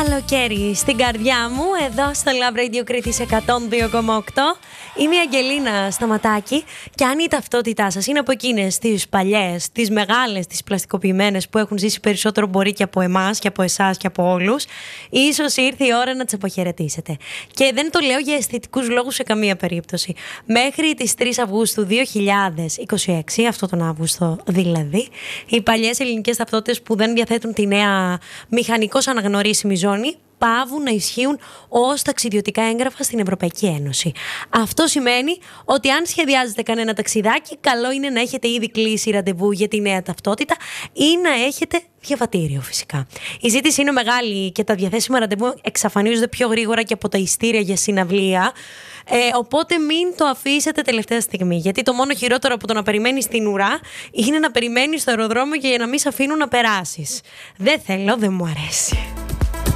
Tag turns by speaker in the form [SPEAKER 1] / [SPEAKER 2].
[SPEAKER 1] Καλοκαίρι στην καρδιά μου, εδώ στο Love Radio Κρήτης 102,8. Είμαι η Αγγελίνα Σταματάκη και αν η ταυτότητά σας είναι από εκείνες τις παλιές, τις μεγάλες, τις πλαστικοποιημένες που έχουν ζήσει περισσότερο μπορεί και από εμάς και από εσάς και από όλους, ίσως ήρθε η ώρα να τις αποχαιρετήσετε. Και δεν το λέω για αισθητικούς λόγους σε καμία περίπτωση. Μέχρι τις 3 Αυγούστου 2026, αυτό τον Αύγουστο δηλαδή, οι παλιές ελληνικές ταυτότητες που δεν διαθέτουν τη νέα μηχανικώς αναγνωρίσιμη ζώνη παύουν να ισχύουν ως ταξιδιωτικά έγγραφα στην Ευρωπαϊκή Ένωση. Αυτό σημαίνει ότι αν σχεδιάζετε κανένα ταξιδάκι, καλό είναι να έχετε ήδη κλείσει ραντεβού για τη νέα ταυτότητα ή να έχετε διαβατήριο φυσικά. Η ζήτηση είναι μεγάλη και τα διαθέσιμα ραντεβού εξαφανίζονται πιο γρήγορα και από τα ειστήρια για συναυλία. Οπότε μην το αφήσετε τελευταία στιγμή. Γιατί το μόνο χειρότερο από το να περιμένεις στην ουρά είναι να περιμένεις στο αεροδρόμιο και για να μην σε αφήνουν να περάσεις. Δεν θέλω, δεν μου αρέσει.